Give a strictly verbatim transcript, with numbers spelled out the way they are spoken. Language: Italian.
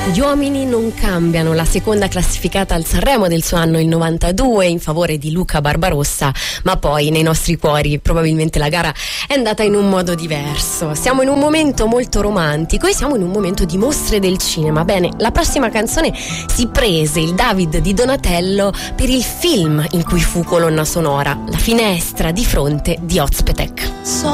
Gli uomini non cambiano, la seconda classificata al Sanremo del suo anno il novantadue in favore di Luca Barbarossa, ma poi nei nostri cuori probabilmente la gara è andata in un modo diverso. Siamo in un momento molto romantico e siamo in un momento di mostre del cinema. Bene, la prossima canzone si prese il David di Donatello per il film in cui fu colonna sonora, La finestra di fronte di Ozpetek. So